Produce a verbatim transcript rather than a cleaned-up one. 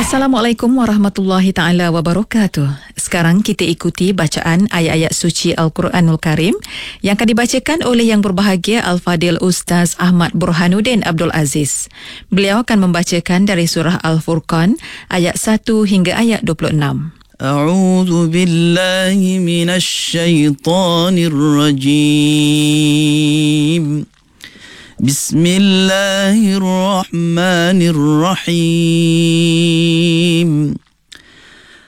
Assalamualaikum warahmatullahi ta'ala wabarakatuh. Sekarang kita ikuti bacaan ayat-ayat suci Al-Quranul Karim yang akan dibacakan oleh yang berbahagia Al-Fadil Ustaz Ahmad Burhanuddin Abdul Aziz. Beliau akan membacakan dari surah Al-Furqan ayat satu hingga ayat dua puluh enam. A'udzu billahi minasy syaithanir rajim. Bismillahirrahmanirrahim.